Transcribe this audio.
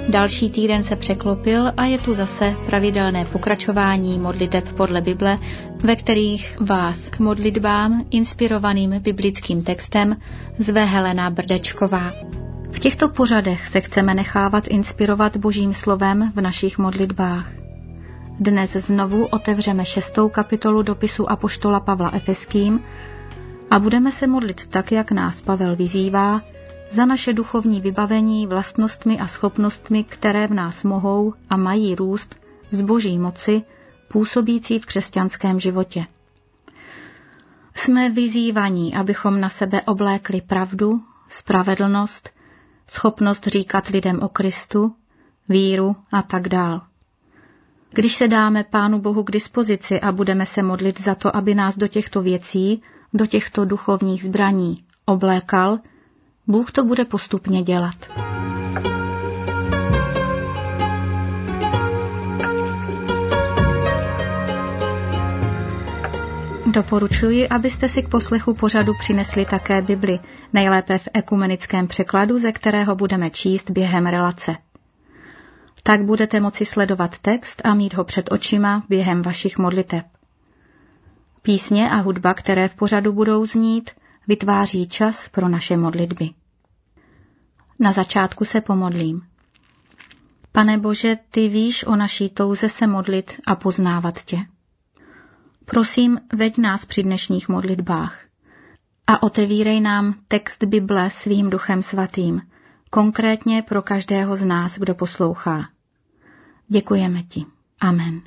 Další týden se překlopil a je tu zase pravidelné pokračování modliteb podle Bible, ve kterých vás k modlitbám inspirovaným biblickým textem zve Helena Brdečková. V těchto pořadech se chceme nechávat inspirovat Božím slovem v našich modlitbách. Dnes znovu otevřeme 6. kapitolu dopisu apoštola Pavla Efeským a budeme se modlit tak, jak nás Pavel vyzývá, za naše duchovní vybavení vlastnostmi a schopnostmi, které v nás mohou a mají růst z Boží moci, působící v křesťanském životě. Jsme vyzývaní, abychom na sebe oblékli pravdu, spravedlnost, schopnost říkat lidem o Kristu, víru a tak dál. Když se dáme Pánu Bohu k dispozici a budeme se modlit za to, aby nás do těchto věcí, do těchto duchovních zbraní oblékal, Bůh to bude postupně dělat. Doporučuji, abyste si k poslechu pořadu přinesli také Bibli, nejlépe v ekumenickém překladu, ze kterého budeme číst během relace. Tak budete moci sledovat text a mít ho před očima během vašich modliteb. Písně a hudba, které v pořadu budou znít, vytváří čas pro naše modlitby. Na začátku se pomodlím. Pane Bože, ty víš o naší touze se modlit a poznávat tě. Prosím, veď nás při dnešních modlitbách a otevírej nám text Bible svým Duchem Svatým, konkrétně pro každého z nás, kdo poslouchá. Děkujeme ti. Amen.